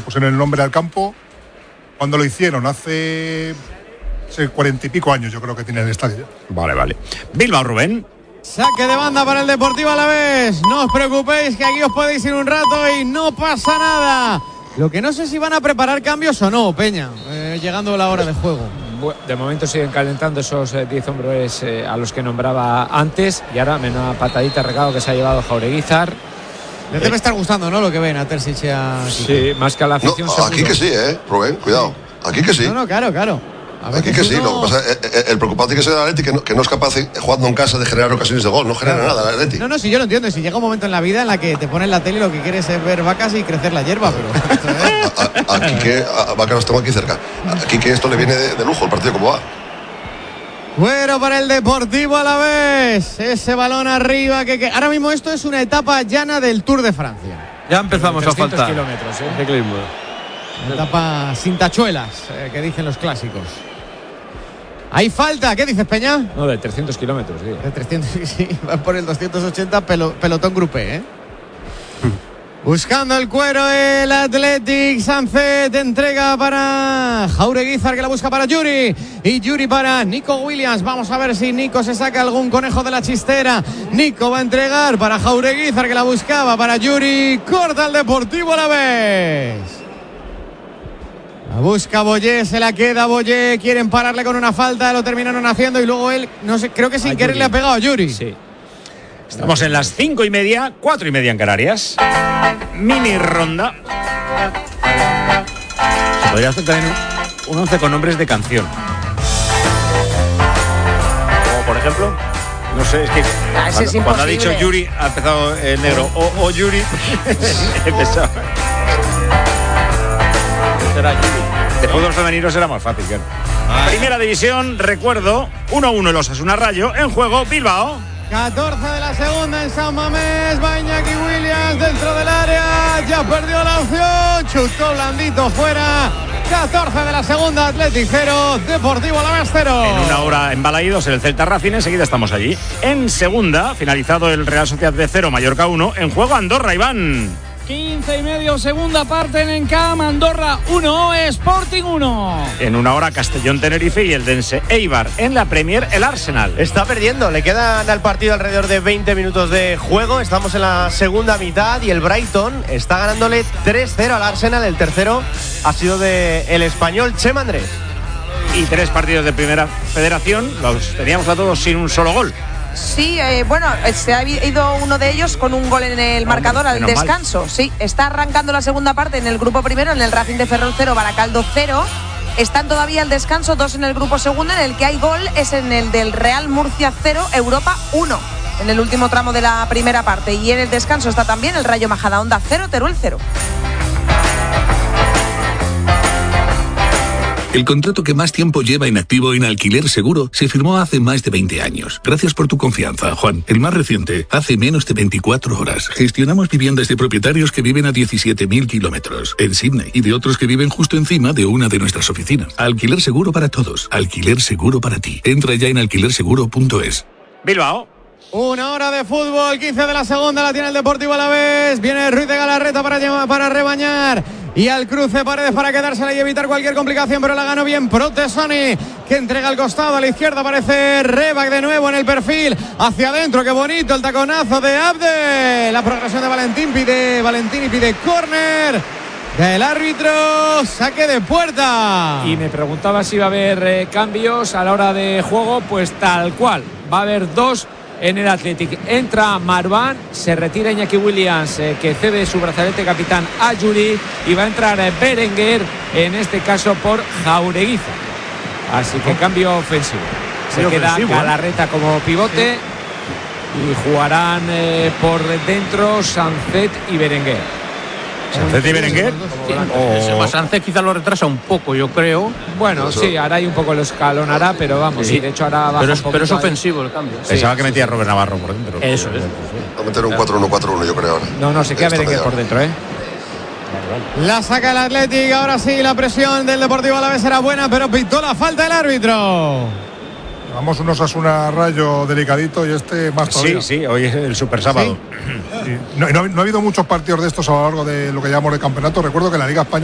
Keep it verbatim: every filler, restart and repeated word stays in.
pusieron el nombre al campo cuando lo hicieron, hace cuarenta y pico años yo creo que tiene el estadio. Vale, vale. Bilbao, Rubén. Saque de banda para el Deportivo Alavés. No os preocupéis que aquí os podéis ir un rato y no pasa nada. Lo que no sé si van a preparar cambios o no, Peña, eh, llegando la hora de juego. De momento siguen calentando esos diez eh, hombres eh, a los que nombraba antes. Y ahora menos patadita recado que se ha llevado Jaureguizar. Les debe eh, estar gustando, ¿no? Lo que ven a Terzic y a... Sí, más que a la afición. No, aquí que sí, ¿eh? Rubén, cuidado. Aquí que sí. No, no, claro, claro. Aquí que sí, uno... lo que pasa es el, el preocupante que sea el Atleti, que no, que no es capaz, de, jugando en casa, de generar ocasiones de gol. No genera claro. nada el Atleti. No, no, si yo lo entiendo. Si llega un momento en la vida en la que te pones la tele y lo que quieres es ver vacas y crecer la hierba, pero... a, a, aquí que... A, vacas las tengo aquí cerca. Aquí que esto le viene de, de lujo, el partido como va. Bueno, para el Deportivo Alavés. Ese balón arriba. Que, que ahora mismo esto es una etapa llana del Tour de Francia. Ya empezamos a faltar. kilómetros, ¿eh? Ciclismo. Una etapa sin tachuelas, eh, que dicen los clásicos. Hay falta, ¿qué dices, Peña? No, de trescientos kilómetros, tío. De trescientos, sí, van por el doscientos ochenta, pelo, pelotón grupé, ¿eh? Buscando el cuero el Athletic. Sancet entrega para Jaureguizar, que la busca para Yuri. Y Yuri para Nico Williams. Vamos a ver si Nico se saca algún conejo de la chistera. Nico va a entregar para Jaureguizar, que la buscaba para Yuri. Corta el Deportivo Alavés. La busca Boyé, se la queda Boyé. Quieren pararle con una falta, lo terminaron haciendo. Y luego él, no sé, creo que sin a querer Yuri. Le ha pegado a Yuri. Sí. Estamos en las cinco y media, cuatro y media en Canarias. Mini ronda. Se podría hacer también un once con nombres de canción. Como por ejemplo, no sé, es que ah, cuando, es cuando ha dicho Yuri ha empezado el negro. O, o Yuri. He empezado. Será Yuri. De fútbol femenino será más fácil, claro. Primera división, recuerdo, uno a uno el Osasuna Rayo. En juego, Bilbao. catorce de la segunda en San Mamés. Va Iñaki Williams dentro del área. Ya perdió la opción. Chutó blandito fuera. catorce de la segunda, Athletic cero, Deportivo Alavés cero. En una hora en Balaídos, en el Celta Racing. Enseguida estamos allí. En segunda, finalizado el Real Sociedad de cero, Mallorca uno. En juego, Andorra, Iván. quince y medio, segunda parte en Encam. Andorra uno, Sporting uno. En una hora, Castellón Tenerife y el Dense Eibar. En la Premier, el Arsenal. Está perdiendo, le quedan al partido alrededor de veinte minutos de juego. Estamos en la segunda mitad y el Brighton está ganándole tres cero al Arsenal. El tercero ha sido de el español Chema Andrés. Y tres partidos de Primera Federación, los teníamos a todos sin un solo gol. Sí, eh, bueno, se ha ido uno de ellos con un gol en el marcador al descanso. Mal. Sí, está arrancando la segunda parte en el grupo primero, en el Racing de Ferrol cero, Baracaldo cero. Están todavía al descanso, dos en el grupo segundo, en el que hay gol, es en el del Real Murcia cero, Europa uno, en el último tramo de la primera parte. Y en el descanso está también el Rayo Majadahonda cero, Teruel cero. El contrato que más tiempo lleva inactivo en Alquiler Seguro se firmó hace más de veinte años. Gracias por tu confianza, Juan. El más reciente, hace menos de veinticuatro horas. Gestionamos viviendas de propietarios que viven a diecisiete mil kilómetros en Sydney y de otros que viven justo encima de una de nuestras oficinas. Alquiler Seguro para todos. Alquiler Seguro para ti. Entra ya en alquiler seguro punto es. Bilbao. Una hora de fútbol, quince de la segunda, la tiene el Deportivo Alavés. Viene Ruiz de Galarreta para, para rebañar. Y al cruce Paredes para quedársela y evitar cualquier complicación, pero la ganó bien Protesoni, que entrega al costado. A la izquierda aparece Rebac de nuevo en el perfil. Hacia adentro, qué bonito el taconazo de Abde. La progresión de Valentín pide, Valentín y pide córner del árbitro, saque de puerta. Y me preguntaba si iba a haber eh, cambios a la hora de juego. Pues tal cual, va a haber dos en el Athletic. Entra Marwan, se retira Iñaki Williams, eh, que cede su brazalete capitán a Yuri, y va a entrar eh, Berenguer, en este caso por Jaureguizar. Así que cambio ofensivo. Se Muy queda Galarreta ¿eh? como pivote y jugarán eh, por dentro Sancet y Berenguer. ¿Sancet y Berenguer? O Sancet quizá lo retrasa un poco, yo creo. Bueno, sí, hará ahí un poco lo escalonará, pero vamos, sí, de hecho hará baja. Pero es, pero es ofensivo el cambio. Pensaba sí, que metía a Robert Navarro por dentro. Eso es. Va a meter un cuatro uno cuatro uno, yo creo ahora. No, no, se queda Berenguer por dentro, ¿eh? La saca el Athletic, ahora sí, la presión del Deportivo Alavés era buena, pero pitó la falta el árbitro. Vamos unos Osasuna Rayo delicadito y este más todavía. Sí, sí, hoy es el super sábado. ¿Sí? Sí. No, no, no ha habido muchos partidos de estos a lo largo de lo que llamamos de campeonato. Recuerdo que en la Liga Española